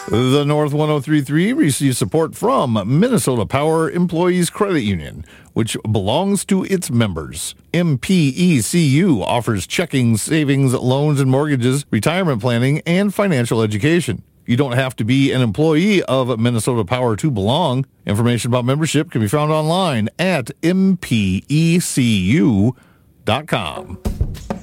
The North 1033 receives support from Minnesota Power Employees Credit Union, which belongs to its members. MPECU offers checking, savings, loans and mortgages, retirement planning, and financial education. You don't have to be an employee of Minnesota Power to belong. Information about membership can be found online at mpecu.com.